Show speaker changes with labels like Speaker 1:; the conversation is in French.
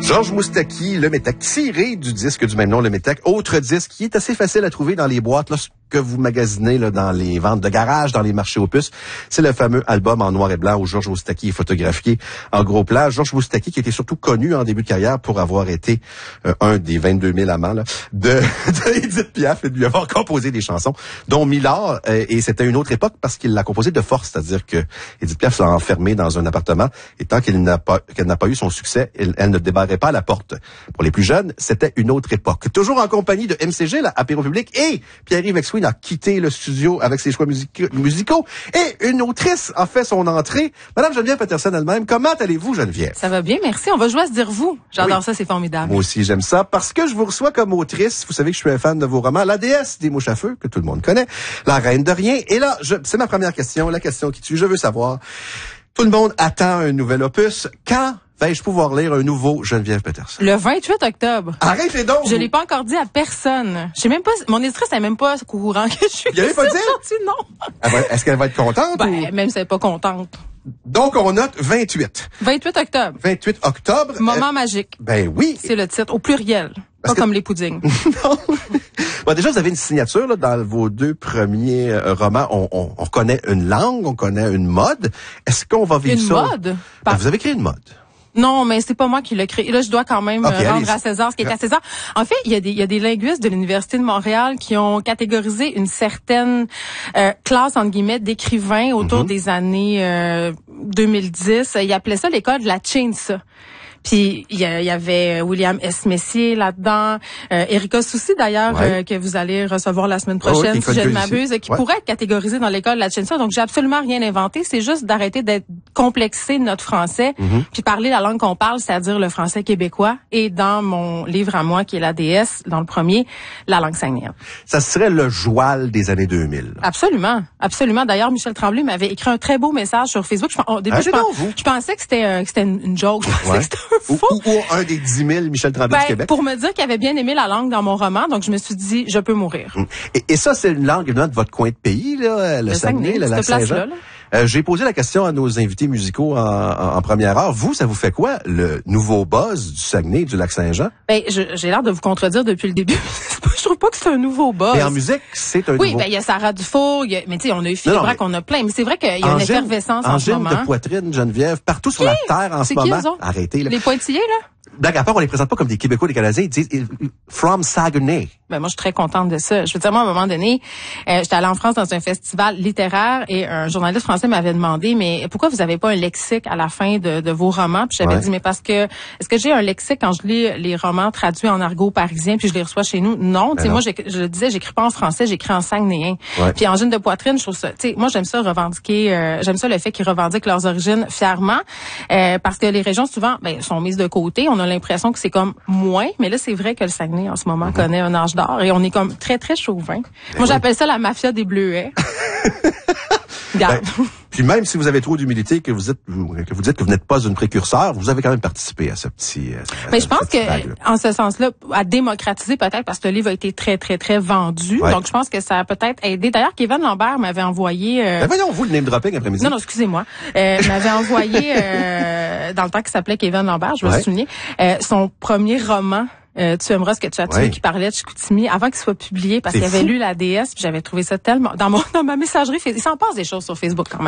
Speaker 1: Georges Moustaki, Le Métèque, tiré du disque du même nom, Le Métèque. Autre disque qui est assez facile à trouver dans les boîtes lorsque vous magasinez là, dans les ventes de garage, dans les marchés aux puces. C'est le fameux album en noir et blanc où Georges Moustaki est photographié en gros plan. Georges Moustaki qui était surtout connu en début de carrière pour avoir été un des 22 000 amants là, de Édith Piaf et de lui avoir composé des chansons, dont Milord. Et c'était une autre époque parce qu'il l'a composé de force, c'est-à-dire que Édith Piaf l'a enfermé dans un appartement et tant qu'elle n'a pas eu son succès, elle ne débarrait pas la porte. Pour les plus jeunes, c'était une autre époque. Toujours en compagnie de MCG, là, Apéro Public, et Pierre-Yves Exwin a quitté le studio avec ses choix musicaux. Et une autrice a fait son entrée. Madame Geneviève Peterson elle-même, comment allez-vous, Geneviève?
Speaker 2: Ça va bien, merci. On va jouer à se dire vous. J'adore ça, c'est formidable.
Speaker 1: Moi aussi, j'aime ça parce que je vous reçois comme autrice. Vous savez que je suis un fan de vos romans. La déesse des mouches à feu, que tout le monde connaît. La reine de rien. Et là, c'est ma première question, la question qui tue. Je veux savoir, tout le monde attend un nouvel opus. Quand vais-je pouvoir lire un nouveau Geneviève Peterson?
Speaker 2: Le 28 octobre.
Speaker 1: Arrêtez donc!
Speaker 2: Je l'ai pas encore dit à personne. Je sais même pas, mon éditrice n'est même pas au courant que je suis
Speaker 1: Il avait pas dit?
Speaker 2: Non.
Speaker 1: Est-ce qu'elle va être contente?
Speaker 2: Même si elle est pas contente.
Speaker 1: Donc, on note 28.
Speaker 2: 28 octobre.
Speaker 1: 28 octobre.
Speaker 2: Moment magique.
Speaker 1: Ben oui.
Speaker 2: C'est le titre, au pluriel. Pas comme les puddings.
Speaker 1: Non. Bon, déjà, vous avez une signature là, dans vos deux premiers romans. On connaît une langue, on connaît une mode. Est-ce qu'on va vivre ça?
Speaker 2: Une mode?
Speaker 1: Vous avez créé une mode.
Speaker 2: Non, mais c'est pas moi qui l'ai créé. Là, je dois quand même rendre à César ce qui est à César. En fait, il y a des linguistes de l'Université de Montréal qui ont catégorisé une certaine classe, entre guillemets, d'écrivains autour des années 2010. Ils appelaient ça l'école de la Chainsaw. Puis il y avait William S. Messier là-dedans, Erika Soucy d'ailleurs que vous allez recevoir la semaine prochaine si je ne m'abuse, qui pourrait être catégorisée dans l'école de la Chainsaw. Donc j'ai absolument rien inventé, c'est juste d'arrêter d'être complexé de notre français, puis parler la langue qu'on parle, c'est-à-dire le français québécois. Et dans mon livre à moi qui est La déesse, dans le premier, la langue saguenayenne.
Speaker 1: Ça serait le joual des années 2000.
Speaker 2: Absolument, absolument. D'ailleurs Michel Tremblay m'avait écrit un très beau message sur Facebook. Au début je pensais que c'était une joke, je pensais que c'était
Speaker 1: ou un des 10 000 Michel Tremblay du Québec.
Speaker 2: Pour me dire qu'il avait bien aimé la langue dans mon roman, donc je me suis dit, je peux mourir.
Speaker 1: Et ça, c'est une langue évidemment de votre coin de pays, là, le Saguenay, le Lac-Saint-Jean. J'ai posé la question à nos invités musicaux en première heure. Vous, ça vous fait quoi, le nouveau buzz du Saguenay, du Lac-Saint-Jean?
Speaker 2: J'ai l'air de vous contredire depuis le début. Je trouve pas que c'est un nouveau buzz.
Speaker 1: Mais en musique, c'est un nouveau.
Speaker 2: Oui, il y a Sarah Dufour, mais tu sais, on a eu Fibrac, on a plein. Mais c'est vrai qu'il y a une effervescence en ce moment.
Speaker 1: Angine de Poitrine, Geneviève, partout sur la terre en ce moment.
Speaker 2: Qui, eux autres?
Speaker 1: Arrêtez, là.
Speaker 2: Les pointillés, là?
Speaker 1: Blague à part, on les présente pas comme des Québécois, des Canadiens, ils disent from Saguenay.
Speaker 2: Moi, je suis très contente de ça. Je veux dire, moi, à un moment donné, j'étais allée en France dans un festival littéraire et un journaliste français m'avait demandé, mais pourquoi vous avez pas un lexique à la fin de vos romans? Puis j'avais dit, mais parce que, est-ce que j'ai un lexique quand je lis les romans traduits en argot parisien puis je les reçois chez nous? Non. Tu sais, moi, je le disais, j'écris pas en français, j'écris en saguenayen. Puis Angine de Poitrine, je trouve ça, tu sais, moi, j'aime ça revendiquer, j'aime ça le fait qu'ils revendiquent leurs origines fièrement, parce que les régions, souvent, sont mises de côté. On a l'impression que c'est comme moins, mais là, c'est vrai que le Saguenay, en ce moment, connaît un âge d'or et on est comme très, très chauvin. Moi, j'appelle ça la mafia des bleuets.
Speaker 1: Puis même si vous avez trop d'humilité, que vous dites que vous n'êtes pas une précurseur, vous avez quand même participé à ce petit.
Speaker 2: Mais je pense que, en ce sens-là, à démocratiser peut-être parce que le livre a été très, très, très vendu. Donc, je pense que ça a peut-être aidé. D'ailleurs, Kevin Lambert m'avait envoyé.
Speaker 1: Voyons, vous le name dropping après-midi.
Speaker 2: Non, excusez-moi. M'avait envoyé dans le temps qu'il s'appelait Kevin Lambert, je me souviens, son premier roman. Tu aimeras ce que tu as tué, qui parlait de Chicoutimi avant qu'il soit publié parce qu'il avait lu La déesse, puis j'avais trouvé ça tellement dans ma messagerie. Il s'en passe des choses sur Facebook quand même.